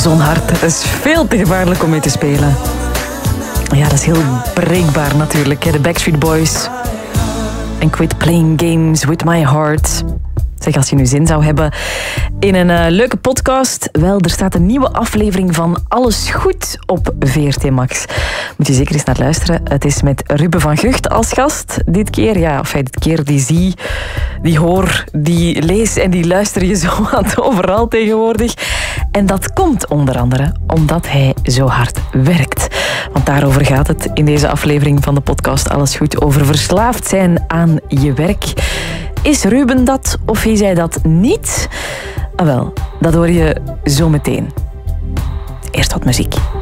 zo'n hart. Het is veel te gevaarlijk om mee te spelen. Ja, dat is heel breekbaar natuurlijk. Hè? De Backstreet Boys. En Quit Playing Games With My Heart. Zeg, als je nu zin zou hebben in een leuke podcast, wel, er staat een nieuwe aflevering van Alles Goed op VRT Max. Moet je zeker eens naar luisteren. Het is met Ruben van Gucht als gast dit keer. Ja, dit keer die zie, die hoor, die lees en die luister je zo wat overal tegenwoordig. En dat komt onder andere omdat hij zo hard werkt. Want daarover gaat het in deze aflevering van de podcast Alles Goed, over verslaafd zijn aan je werk. Is Ruben dat of is hij dat niet? Ah wel, dat hoor je zo meteen. Eerst wat muziek.